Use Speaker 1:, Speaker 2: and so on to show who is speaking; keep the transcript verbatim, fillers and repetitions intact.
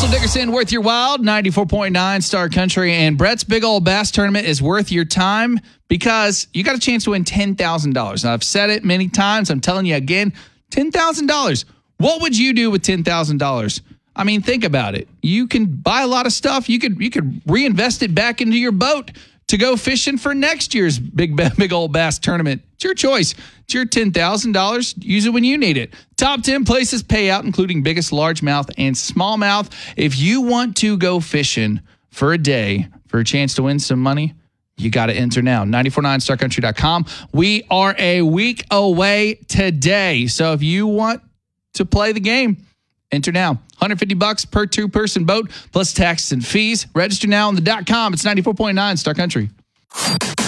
Speaker 1: Russell Dickerson, worth your wild, ninety-four point nine Star Country. And Brett's Big Old Bass Tournament is worth your time because you got a chance to win ten thousand dollars. Now, I've said it many times. I'm telling you again, ten thousand dollars. What would you do with ten thousand dollars? I mean, think about it. You can buy a lot of stuff. You could you could reinvest it back into your boat to go fishing for next year's big big old bass tournament. It's your choice. It's your ten thousand dollars. Use it when you need it. Top ten places pay out, including biggest largemouth and smallmouth. If you want to go fishing for a day for a chance to win some money, you got to enter now. nine four nine star country dot com. We are a week away today. So if you want to play the game, enter now. one hundred fifty bucks per two-person boat, plus taxes and fees. Register now on the dot com. It's ninety-four point nine Star Country.